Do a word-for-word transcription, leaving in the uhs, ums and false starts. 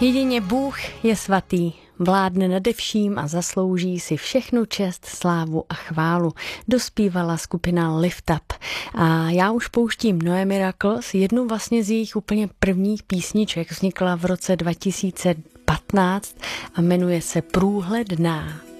Jedině Bůh je svatý, vládne nade vším a zaslouží si všechnu čest, slávu a chválu. Dospívala skupina Lift Up. A já už pouštím Noé Miracles, jednu vlastně z jejich úplně prvních písniček, vznikla v roce dva tisíce patnáct a jmenuje se Průhledná.